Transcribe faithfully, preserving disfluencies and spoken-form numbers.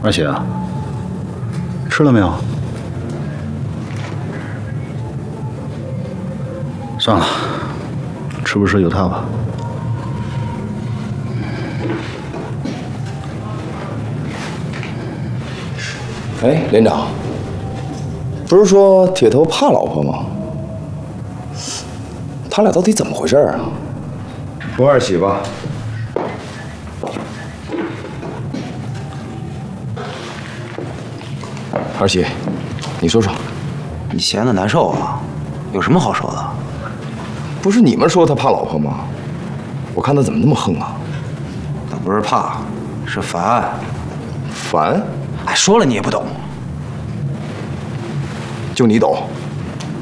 二喜，吃了没有？算了，吃不吃由他吧。 哎，连长，不是说铁头怕老婆吗？他俩到底怎么回事啊？ 不二喜吧？ 二喜，你说说， 你闲得难受啊？有什么好说的？ 不是你们说他怕老婆吗？我看他怎么那么横啊？ 那不是怕，是烦。 烦？ 哎，说了你也不懂。 就你懂。